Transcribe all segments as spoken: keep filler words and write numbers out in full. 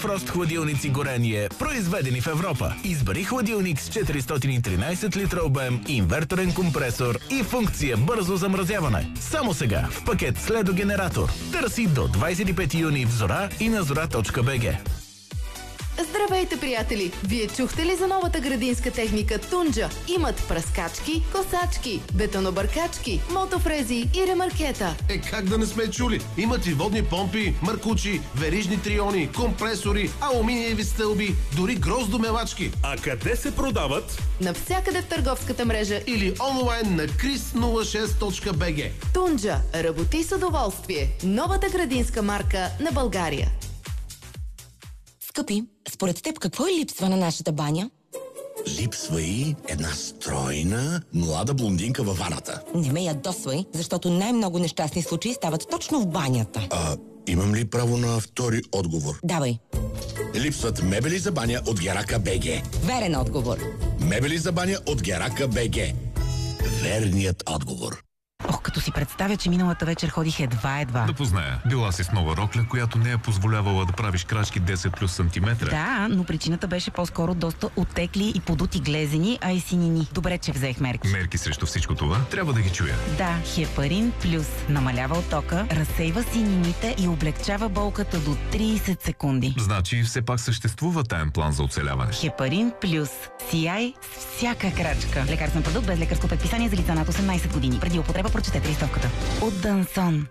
Frost хладилници горение, произведени в Европа. Избери хладилник с четиристотин и тринайсет литра обем, инверторен компресор и функция бързо замразяване. Само сега в пакет с ледогенератор. Търси до двайсет и пети юни в Зора и на зора точка би джи. Здравейте, приятели! Вие чухте ли за новата градинска техника Тунджа? Имат пръскачки, косачки, бетонобъркачки, мотофрези и ремаркета. Е, как да не сме чули? Имат и водни помпи, маркучи, верижни триони, компресори, алуминиеви стълби, дори гроздомелачки. А къде се продават? Навсякъде в търговската мрежа Или онлайн на крис нула шест точка би джи. Тунджа. Работи с удоволствие. Новата градинска марка на България. Скъпи, според теб какво е липсва на нашата баня? Липсва и една стройна, млада блондинка във ваната. Не ме ядосвай, защото най-много нещастни случаи стават точно в банята. А имам ли право на втори отговор? Давай. Липсват мебели за баня от Герака БГ. Верен отговор. Мебели за баня от Герака БГ. Верният отговор. Ох, като си представя, че миналата вечер ходих едва-едва. Да позная. Била си с нова рокля, която не е позволявала да правиш крачки десет плюс сантиметра. Да, но причината беше по-скоро доста оттекли и подути глезени, а и синини. Добре, че взех мерки. Мерки срещу всичко това трябва да ги чуя. Да, Хепарин Плюс намалява оттока, разсейва синините и облегчава болката до трийсет секунди. Значи все пак съществува таен план за оцеляване. Хепарин Плюс. Сияй с всяка крачка. Лекарствен продукт без лекарско предписание за лица над осемнайсет години. Преди употреба прочетете листовката. От Дансон.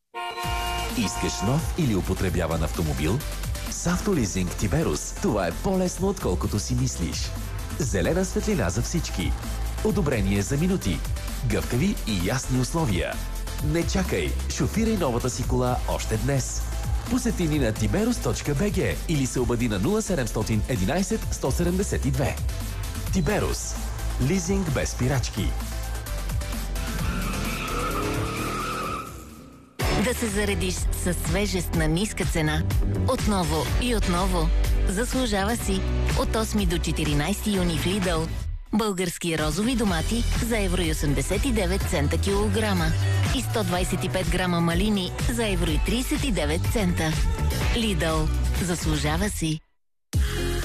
Искаш нов или употребяван автомобил? С Автолизинг Тиберус това е по-лесно, отколкото си мислиш. Зелена светлина за всички. Одобрение за минути. Гъвкави и ясни условия. Не чакай, шофирай новата си кола още днес. Посети ни на тиберус точка би джи или се обади на нула седемстотин единайсет сто седемдесет и две. Тиберус. Лизинг без спирачки. Да се заредиш със свежест на ниска цена. Отново и отново. Заслужава си. От осми до четиринайсети юни в Lidl. Български розови домати за евро и осемдесет и девет цента килограма. И сто двайсет и пет грама малини за евро и трийсет и девет цента. Lidl. Заслужава си.